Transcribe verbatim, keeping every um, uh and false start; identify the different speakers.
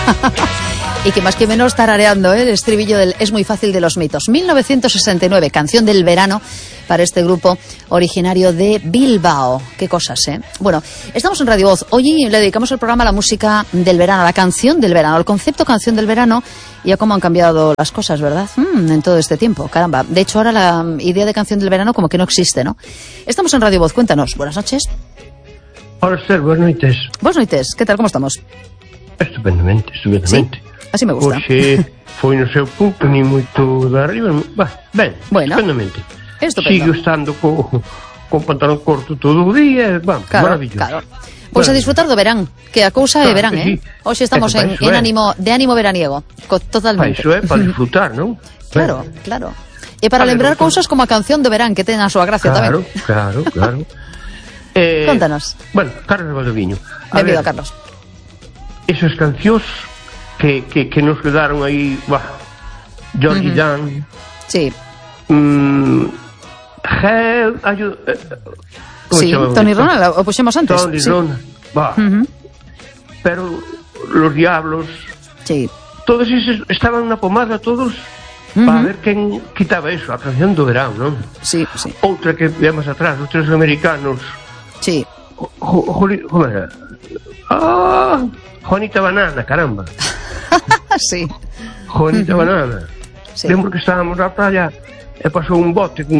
Speaker 1: Y que más que menos tarareando, ¿eh? El estribillo del Es muy fácil de los mitos. mil novecientos sesenta y nueve, canción del verano para este grupo originario de Bilbao. Qué cosas, ¿eh? Bueno, estamos en Radio Voz. Hoy le dedicamos el programa a la música del verano, a la canción del verano, al concepto canción del verano y a cómo han cambiado las cosas, ¿verdad? Mm, en todo este tiempo, caramba. De hecho, ahora la idea de canción del verano como que no existe, ¿no? Estamos en Radio Voz. Cuéntanos. Buenas noches.
Speaker 2: Hola, Esther. Buenas noches.
Speaker 1: Buenas noches. ¿Qué tal? ¿Cómo estamos?
Speaker 2: Estupendamente, estupendamente.
Speaker 1: ¿Sí? Así me gusta.
Speaker 2: Hoxe foi no seu punto, ni moito de arriba. Bah, ben,
Speaker 1: bueno,
Speaker 2: estupendamente.
Speaker 1: Estupendo.
Speaker 2: Sigo estando co, con pantalón corto todo o día, bah,
Speaker 1: claro,
Speaker 2: maravilloso.
Speaker 1: Claro. Pois pues a disfrutar do verán, que a cousa claro, é verán, eh? Sí. Hoxe estamos en, en ánimo, de ánimo veraniego, co, totalmente.
Speaker 2: Pa iso é para disfrutar, non?
Speaker 1: Claro, ben. Claro. E para vale, lembrar no, cousas como a canción do verán, que ten a súa gracia
Speaker 2: claro,
Speaker 1: tamén.
Speaker 2: Claro, claro, claro. eh,
Speaker 1: Contanos.
Speaker 2: Bueno, Carlos Valdoviño.
Speaker 1: Benvido, Carlos.
Speaker 2: Esas cancións que, que, que nos quedaron aí, bah, Georgie uh-huh. Dan.
Speaker 1: Sí.
Speaker 2: Mm, Hell, ayu, eh,
Speaker 1: sí, Tony Ronald, o puxemos antes.
Speaker 2: Tony
Speaker 1: sí.
Speaker 2: Ronald, bah.
Speaker 1: Uh-huh.
Speaker 2: Pero Los Diablos,
Speaker 1: sí.
Speaker 2: Todos esos estaban na pomada todos uh-huh. para ver quen quitaba eso, a canción do verán, non?
Speaker 1: Sí, sí.
Speaker 2: Outra que veamos atrás, os tres americanos.
Speaker 1: Sí.
Speaker 2: Como era? Ah, Juanita Banana, caramba.
Speaker 1: Sí.
Speaker 2: Juanita uh-huh. Banana.
Speaker 1: Sí.
Speaker 2: Lembro que estábamos na playa e pasou un bote con